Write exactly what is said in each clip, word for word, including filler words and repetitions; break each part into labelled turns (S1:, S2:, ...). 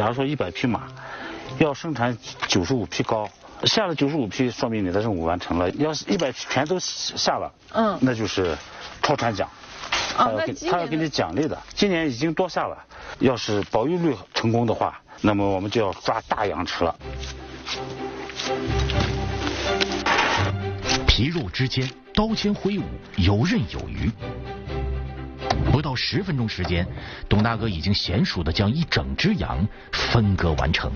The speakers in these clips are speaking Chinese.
S1: 假如说一百匹马，要生产九十五匹膏，下了九十五匹，说明你的任务完成了。要是一百匹全都下了，嗯，那就是超产奖。他要给他要给你奖励的。今年已经多下了，要是保育率成功的话，那么我们就要抓大羊吃了。
S2: 皮肉之间，刀尖挥舞，游刃有余。不到十分钟时间，董大哥已经娴熟地将一整只羊分割完成。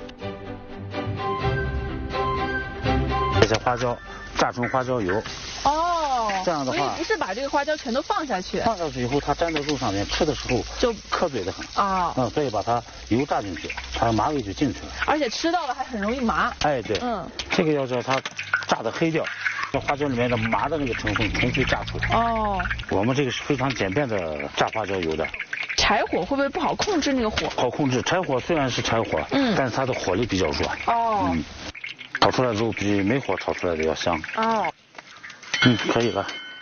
S1: 这些花椒榨成花椒油。哦，这样的话，
S3: 所以不是把这个花椒全都放下去，
S1: 放下去以后，它粘在肉上面，吃的时候
S3: 就
S1: 磕嘴的很
S3: 啊。
S1: 嗯，所以把它油炸进去，它的麻味就进去了。
S3: 而且吃到了还很容易麻。
S1: 哎，对，嗯，这个要叫它炸的黑掉，这花椒里面的麻的那个成分纯粹炸出。哦，我们这个是非常简便的炸花椒油的。
S3: 柴火会不会不好控制那个火？
S1: 好控制，柴火虽然是柴火，嗯，但是它的火力比较弱。哦，嗯，炒出来的肉比没火炒出来的要香。哦。嗯，可以了。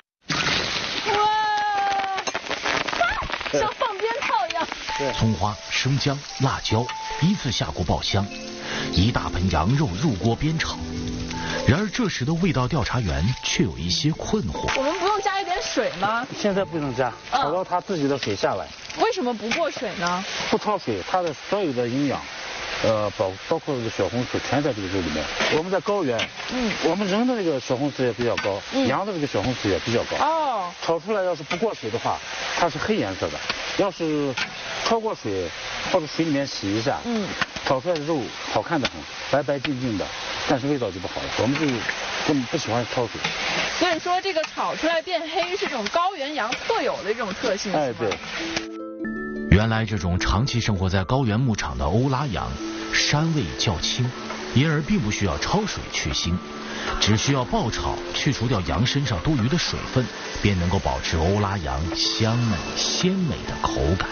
S3: 哇，像放鞭炮一样。
S2: 对，葱花、生姜、辣椒依次下锅爆香，一大盆羊肉入锅煸炒。然而这时的味道调查员却有一些困惑。
S3: 我们不用加一点水吗？
S1: 现在不用加，炒到它自己的水下来。
S3: 为什么不过水呢？
S1: 不焯水，它的所有的营养。呃，包包括这个血红素全在这个肉里面。我们在高原，嗯，我们人的这个血红素也比较高，嗯，羊的这个血红素也比较高。哦，炒出来要是不过水的话，它是黑颜色的；要是焯过水或者水里面洗一下，嗯，炒出来的肉好看的很，白白净净的，但是味道就不好了。我们就根本不喜欢焯水。
S3: 所以说，这个炒出来变黑是这种高原羊特有的一种特性。
S1: 哎，对。
S2: 原来这种长期生活在高原牧场的欧拉羊，膻味较轻，因而并不需要焯水去腥，只需要爆炒去除掉羊身上多余的水分，便能够保持欧拉羊香美鲜美的口感。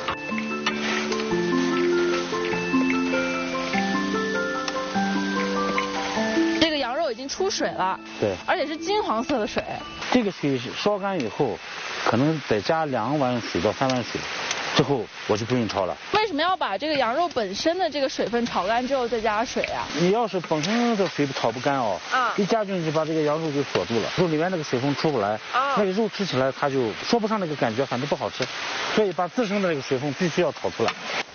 S3: 这个羊肉已经出水了，
S1: 对，
S3: 而且是金黄色的水。
S1: 这个水烧干以后，可能得加两碗水到三碗水。之后我就不用焯了。
S3: 为什么要把这个羊肉本身的这个水分炒干之后再加水啊？
S1: 你要是本身的水炒不干哦，啊，一加进去把这个羊肉给锁住了，肉里面那个水分出不来，啊，那个肉吃起来它就说不上那个感觉，反正不好吃，所以把自身的那个水分必须要炒出来。